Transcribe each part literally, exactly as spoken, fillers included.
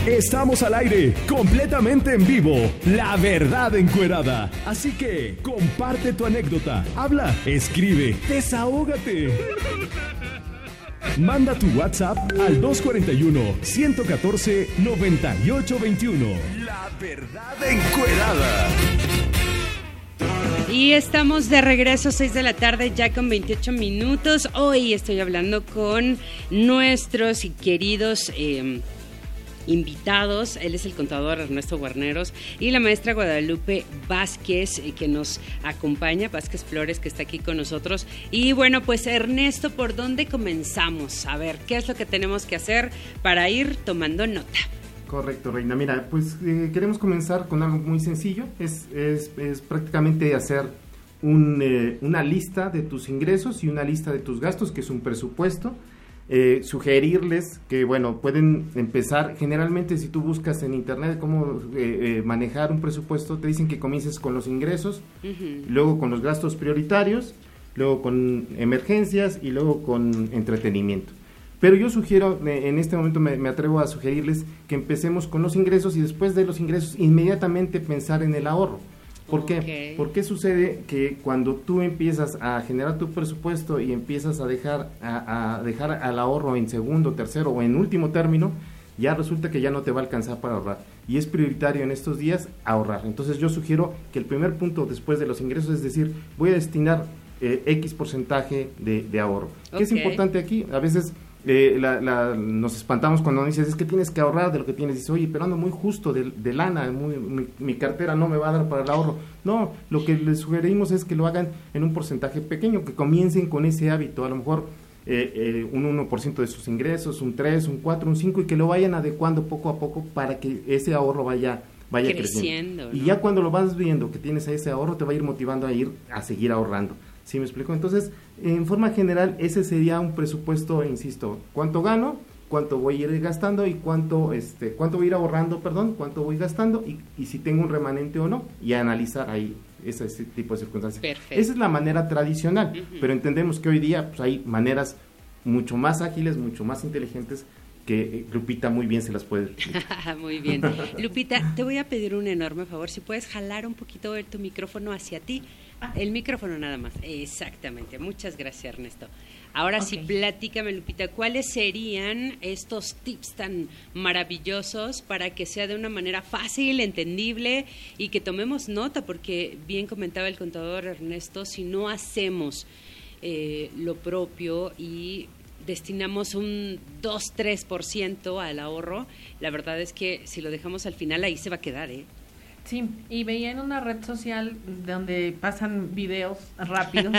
Estamos al aire, completamente en vivo. La verdad encuerada. Así que comparte tu anécdota, habla, escribe, desahógate. Manda tu WhatsApp al dos cuatro uno, uno uno cuatro, nueve ocho dos uno. La verdad encuerada. Y estamos de regreso, seis de la tarde, ya con veintiocho minutos. Hoy estoy hablando con nuestros queridos eh, invitados. Él es el contador Ernesto Guarneros y la maestra Guadalupe Vázquez, eh, que nos acompaña, Vázquez Flores, que está aquí con nosotros. Y bueno, pues Ernesto, ¿por dónde comenzamos? A ver, ¿qué es lo que tenemos que hacer para ir tomando nota? Correcto, Reina. Mira, pues eh, queremos comenzar con algo muy sencillo. Es, es, es prácticamente hacer un, eh, una lista de tus ingresos y una lista de tus gastos, que es un presupuesto. Eh, sugerirles que, bueno, pueden empezar, generalmente si tú buscas en internet cómo eh, eh, manejar un presupuesto, te dicen que comiences con los ingresos, uh-huh. luego con los gastos prioritarios, luego con emergencias y luego con entretenimiento. Pero yo sugiero, en este momento me, me atrevo a sugerirles que empecemos con los ingresos y después de los ingresos inmediatamente pensar en el ahorro. ¿Por qué? Okay. ¿Por qué sucede que cuando tú empiezas a generar tu presupuesto y empiezas a dejar a, a dejar al ahorro en segundo, tercero o en último término, ya resulta que ya no te va a alcanzar para ahorrar? Y es prioritario en estos días ahorrar. Entonces yo sugiero que el primer punto después de los ingresos es decir, voy a destinar eh, X porcentaje de, de ahorro. Okay. ¿Qué es importante aquí? A veces Eh, la, la, nos espantamos cuando dices, es que tienes que ahorrar de lo que tienes. Dices, oye, pero ando muy justo de, de lana, muy, mi, mi cartera no me va a dar para el ahorro. No, lo que les sugerimos es que lo hagan en un porcentaje pequeño, que comiencen con ese hábito, a lo mejor eh, eh, un uno por ciento de sus ingresos, un tres, un cuatro, un cinco, y que lo vayan adecuando poco a poco para que ese ahorro vaya, vaya creciendo, creciendo, ¿no? Y ya cuando lo vas viendo que tienes ese ahorro, te va a ir motivando a ir a seguir ahorrando. ¿Sí me explico? Entonces, en forma general, ese sería un presupuesto, insisto, cuánto gano, cuánto voy a ir gastando y cuánto este cuánto voy a ir ahorrando, perdón, cuánto voy gastando y, y si tengo un remanente o no, y analizar ahí ese, ese tipo de circunstancias. Perfecto. Esa es la manera tradicional, uh-huh. pero entendemos que hoy día pues, hay maneras mucho más ágiles, mucho más inteligentes, que Lupita muy bien se las puede. Muy bien. Lupita, te voy a pedir un enorme favor, si puedes jalar un poquito de tu micrófono hacia ti. El micrófono nada más. Exactamente. Muchas gracias, Ernesto. Ahora okay. sí, platícame, Lupita, ¿cuáles serían estos tips tan maravillosos para que sea de una manera fácil, entendible y que tomemos nota? Porque bien comentaba el contador Ernesto, si no hacemos eh, lo propio y destinamos un dos a tres por ciento al ahorro, la verdad es que si lo dejamos al final ahí se va a quedar, ¿eh? Sí, y veía en una red social donde pasan videos rápidos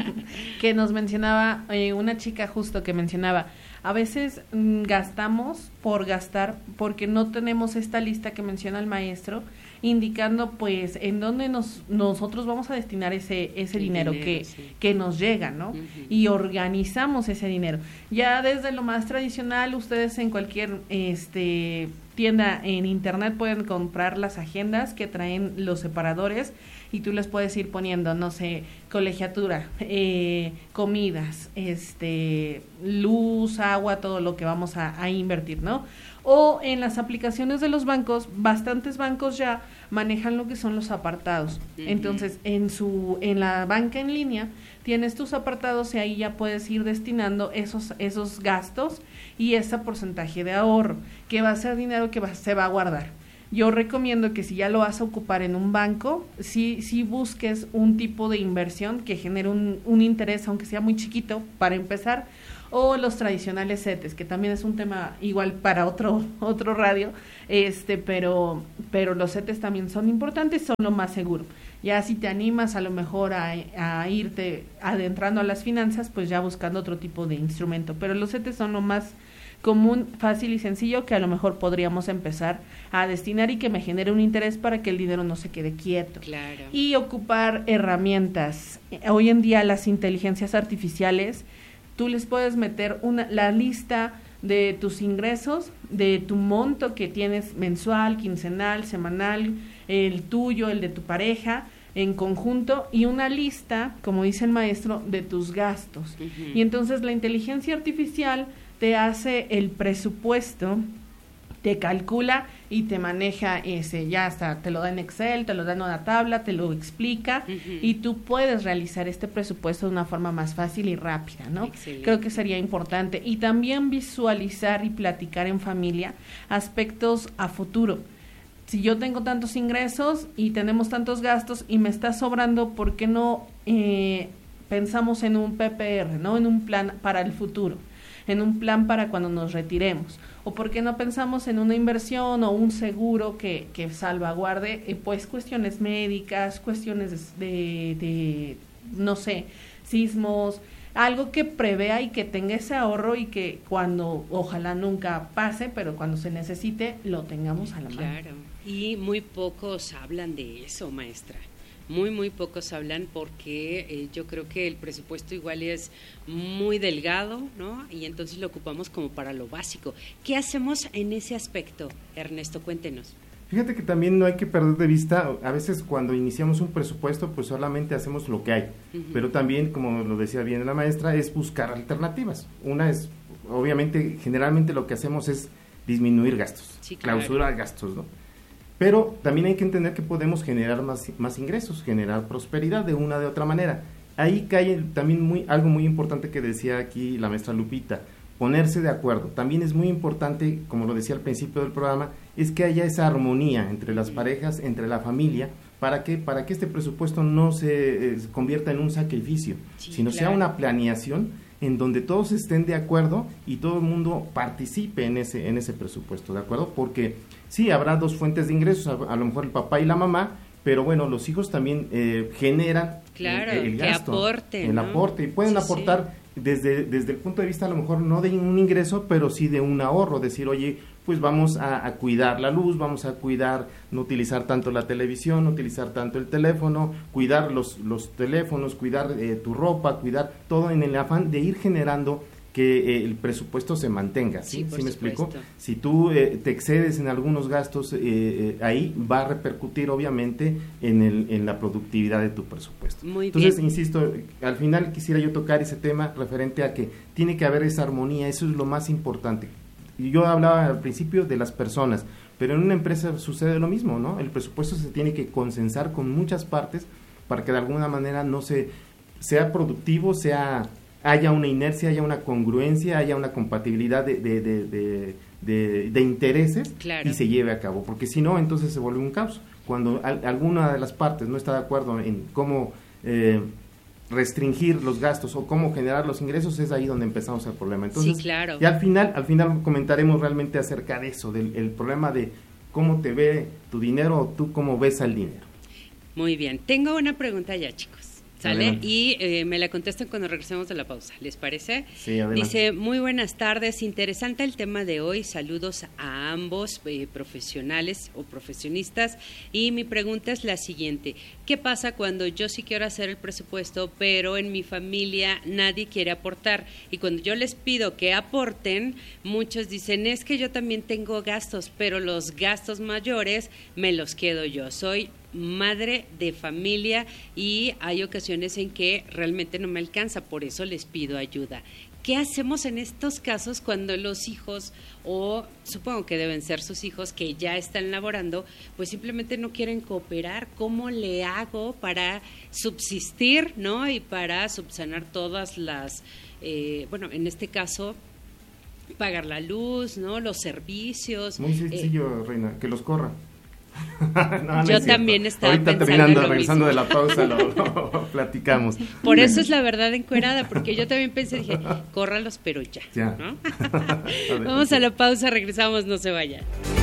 que nos mencionaba, eh, una chica justo que mencionaba, a veces mm, gastamos por gastar porque no tenemos esta lista que menciona el maestro, indicando pues en dónde nos nosotros vamos a destinar ese ese dinero, dinero que, sí. que nos llega, ¿no? Uh-huh. Y organizamos ese dinero. Ya desde lo más tradicional, ustedes en cualquier este tienda en internet pueden comprar las agendas que traen los separadores y tú les puedes ir poniendo, no sé, colegiatura, eh, comidas, este, luz, agua, todo lo que vamos a, a invertir, ¿no? O en las aplicaciones de los bancos, bastantes bancos ya manejan lo que son los apartados. Uh-huh. Entonces, en su en la banca en línea tienes tus apartados y ahí ya puedes ir destinando esos esos gastos y ese porcentaje de ahorro, que va a ser dinero que va, se va a guardar. Yo recomiendo que si ya lo vas a ocupar en un banco, sí, sí busques un tipo de inversión que genere un, un interés, aunque sea muy chiquito, para empezar, o los tradicionales CETES, que también es un tema igual para otro otro radio, este pero pero los CETES también son importantes, son lo más seguro. Ya si te animas a lo mejor a, a irte adentrando a las finanzas, pues ya buscando otro tipo de instrumento, pero los CETES son lo más común, fácil y sencillo que a lo mejor podríamos empezar a destinar y que me genere un interés para que el dinero no se quede quieto. Claro. Y ocupar herramientas. Hoy en día las inteligencias artificiales, tú les puedes meter una la lista de tus ingresos, de tu monto que tienes mensual, quincenal, semanal, el tuyo, el de tu pareja, en conjunto, y una lista, como dice el maestro, de tus gastos. Uh-huh. Y entonces la inteligencia artificial te hace el presupuesto te calcula y te maneja ese, ya hasta te lo da en Excel, te lo da en una tabla, te lo explica uh-huh. y tú puedes realizar este presupuesto de una forma más fácil y rápida, ¿no? Excelente. Creo que sería importante. Y también visualizar y platicar en familia aspectos a futuro. Si yo tengo tantos ingresos y tenemos tantos gastos y me está sobrando, ¿por qué no eh, pensamos en un P P R, ¿no? En un plan para el futuro, en un plan para cuando nos retiremos? ¿O por qué no pensamos en una inversión o un seguro que, que salvaguarde eh, pues cuestiones médicas, cuestiones de, de, de, no sé, sismos, algo que prevea y que tenga ese ahorro y que cuando, ojalá nunca pase, pero cuando se necesite, lo tengamos a la mano? Claro, y muy pocos hablan de eso, maestra. Muy, muy pocos hablan porque eh, yo creo que el presupuesto igual es muy delgado, ¿no? Y entonces lo ocupamos como para lo básico. ¿Qué hacemos en ese aspecto, Ernesto? Cuéntenos. Fíjate que también no hay que perder de vista, a veces cuando iniciamos un presupuesto, pues solamente hacemos lo que hay. Uh-huh. Pero también, como lo decía bien la maestra, es buscar alternativas. Una es, obviamente, generalmente lo que hacemos es disminuir gastos, sí, claro. clausurar gastos, ¿no? Pero también hay que entender que podemos generar más, más ingresos, generar prosperidad de una de otra manera. Ahí cae también muy, algo muy importante que decía aquí la maestra Lupita, ponerse de acuerdo. También es muy importante, como lo decía al principio del programa, es que haya esa armonía entre las parejas, entre la familia, para que, para que este presupuesto no se eh, convierta en un sacrificio, sí, sino claro. sea una planeación en donde todos estén de acuerdo y todo el mundo participe en ese, en ese presupuesto, ¿de acuerdo? Porque sí, habrá dos fuentes de ingresos, a, a lo mejor el papá y la mamá, pero bueno, los hijos también eh, generan claro, el, el gasto, que aporten, el ¿no? aporte, y pueden sí, aportar sí. Desde, desde el punto de vista a lo mejor no de un ingreso, pero sí de un ahorro, decir, oye, pues vamos a, a cuidar la luz, vamos a cuidar, no utilizar tanto la televisión, no utilizar tanto el teléfono, cuidar los, los teléfonos, cuidar eh, tu ropa, cuidar todo en el afán de ir generando que eh, el presupuesto se mantenga, ¿sí? ¿Sí, ¿Sí me explico? Si tú eh, te excedes en algunos gastos, eh, eh, ahí va a repercutir obviamente en, el, en la productividad de tu presupuesto. Muy Entonces, bien. insisto, al final quisiera yo tocar ese tema referente a que tiene que haber esa armonía, eso es lo más importante. Y yo hablaba al principio de las personas, pero en una empresa sucede lo mismo, ¿no? El presupuesto se tiene que consensar con muchas partes para que de alguna manera no se sea productivo, sea haya una inercia, haya una congruencia, haya una compatibilidad de, de, de, de, de, de intereses claro. y se lleve a cabo, porque si no, entonces se vuelve un caos. Cuando al, alguna de las partes no está de acuerdo en cómo eh, restringir los gastos o cómo generar los ingresos, es ahí donde empezamos el problema. Entonces, sí, claro. y al final, al final comentaremos realmente acerca de eso, del el problema de cómo te ve tu dinero o tú cómo ves al dinero. Muy bien, tengo una pregunta ya, chicos. ¿Sale? Adelante. Y eh, me la contestan cuando regresemos de la pausa, ¿les parece? Sí, adelante. Dice, muy buenas tardes, interesante el tema de hoy, saludos a ambos eh, profesionales o profesionistas, y mi pregunta es la siguiente, ¿qué pasa cuando yo sí quiero hacer el presupuesto, pero en mi familia nadie quiere aportar? Y cuando yo les pido que aporten, muchos dicen, es que yo también tengo gastos, pero los gastos mayores me los quedo yo, soy madre de familia y hay ocasiones en que realmente no me alcanza, por eso les pido ayuda. ¿Qué hacemos en estos casos cuando los hijos, o supongo que deben ser sus hijos que ya están laborando, pues simplemente no quieren cooperar? ¿Cómo le hago para subsistir, no? Y para subsanar todas las, eh, bueno, en este caso, pagar la luz, ¿no? Los servicios. Muy sencillo, eh, Reina, que los corran. No, yo no también estaba ahorita pensando terminando, lo regresando mismo. de la pausa lo, lo platicamos. Por eso es la verdad encuerada, porque yo también pensé, dije, córralos pero ya, ya. ¿no? Vamos a la pausa, regresamos, no se vayan.